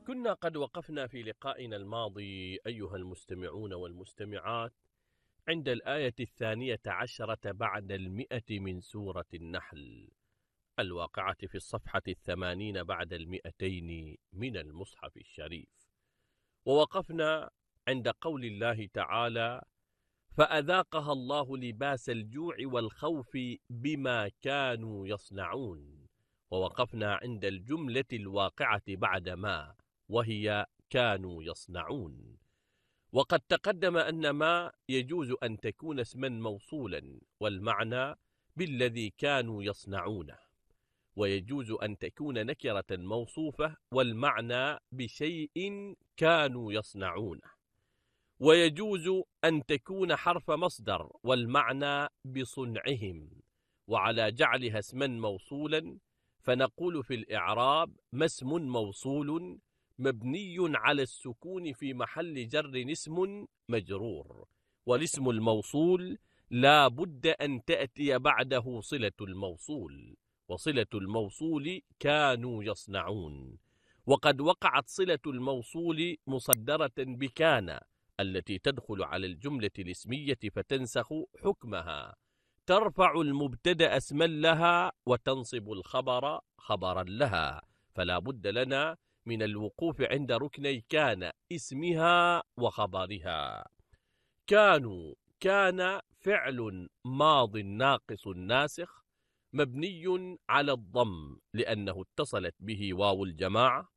كنا قد وقفنا في لقائنا الماضي أيها المستمعون والمستمعات عند الآية 12 بعد 100 من سورة النحل الواقعة في الصفحة 80 بعد 200 من المصحف الشريف. ووقفنا عند قول الله تعالى: فأذاقها الله لباس الجوع والخوف بما كانوا يصنعون. ووقفنا عند الجملة الواقعة بعد ما، وهي كانوا يصنعون. وقد تقدم أن ما يجوز أن تكون اسما موصولا والمعنى بالذي كانوا يصنعونه، ويجوز أن تكون نكرة موصوفة والمعنى بشيء كانوا يصنعونه، ويجوز أن تكون حرف مصدر والمعنى بصنعهم. وعلى جعلها اسما موصولا فنقول في الإعراب: ما اسم موصول مبني على السكون في محل جر اسم مجرور. والاسم الموصول لا بد أن تأتي بعده صلة الموصول، وصلة الموصول كانوا يصنعون. وقد وقعت صلة الموصول مصدرة بكان التي تدخل على الجملة الاسمية فتنسخ حكمها، ترفع المبتدأ اسما لها وتنصب الخبر خبرا لها. فلا بد لنا من الوقوف عند ركني كان اسمها وخبرها. كانوا، كان فعل ماض ناقص ناسخ مبني على الضم لأنه اتصلت به واو الجماعة